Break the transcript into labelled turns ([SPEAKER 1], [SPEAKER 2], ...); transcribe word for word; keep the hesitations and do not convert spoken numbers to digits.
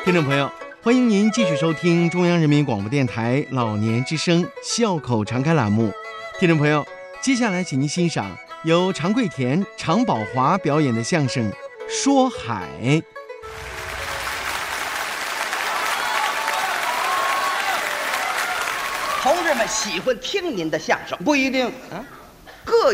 [SPEAKER 1] 听众朋友，欢迎您继续收听中央人民广播电台老年之声笑口常开栏目。听众朋友，接下来请您欣赏由常贵田、常宝华表演的相声《说海》。
[SPEAKER 2] 同志们喜欢听您的相声，
[SPEAKER 3] 不一定，
[SPEAKER 2] 啊，各